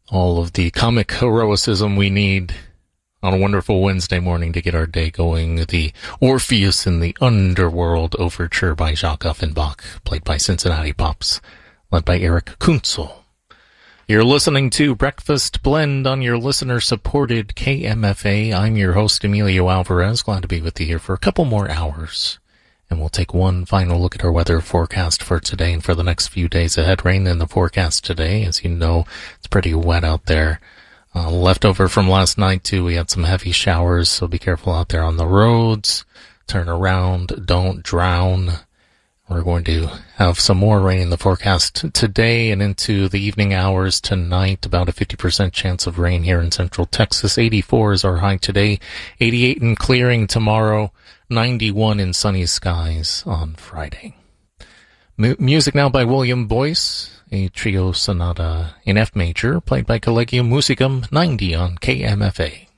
all of the comic heroicism we need on a wonderful Wednesday morning to get our day going. The Orpheus in the Underworld Overture by Jacques Offenbach, played by Cincinnati Pops, led by Eric Kunzel. You're listening to Breakfast Blend on your listener-supported KMFA. I'm your host, Emilio Alvarez. Glad to be with you here for a couple more hours. And we'll take one final look at our weather forecast for today and for the next few days ahead. Rain in the forecast today. As you know, it's pretty wet out there. Leftover from last night, too. We had some heavy showers, so be careful out there on the roads. Turn around. Don't drown. We're going to have some more rain in the forecast today and into the evening hours tonight. About a 50% chance of rain here in central Texas. 84 is our high today. 88 and clearing tomorrow. 91 in sunny skies on Friday. Music now by William Boyce, a trio sonata in F major, played by Collegium Musicum 90 on KMFA.